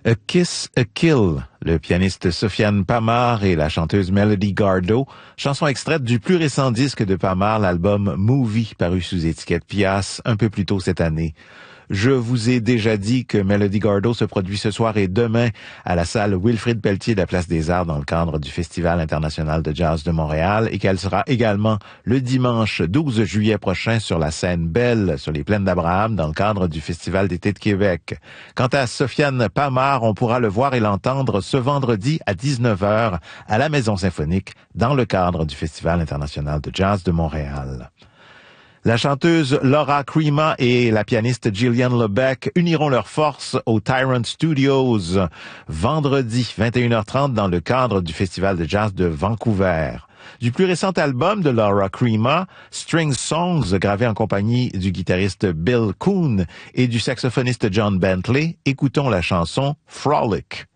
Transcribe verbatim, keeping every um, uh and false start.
A Kiss, a Kill, le pianiste Sofiane Pamart et la chanteuse Melody Gardot, chanson extraite du plus récent disque de Pamart, l'album Movie, paru sous étiquette Pias un peu plus tôt cette année. Je vous ai déjà dit que Melody Gardot se produit ce soir et demain à la salle Wilfrid Pelletier de la Place des Arts dans le cadre du Festival international de jazz de Montréal et qu'elle sera également le dimanche douze juillet prochain sur la scène Belle sur les plaines d'Abraham dans le cadre du Festival d'été de Québec. Quant à Sofiane Pamart, on pourra le voir et l'entendre ce vendredi à dix-neuf heures à la Maison Symphonique dans le cadre du Festival international de jazz de Montréal. La chanteuse Laura Crema et la pianiste Gillian Lebec uniront leurs forces au Tyrant Studios vendredi vingt et une heures trente dans le cadre du Festival de jazz de Vancouver. Du plus récent album de Laura Crema, String Songs, gravé en compagnie du guitariste Bill Coon et du saxophoniste John Bentley, écoutons la chanson Frolic.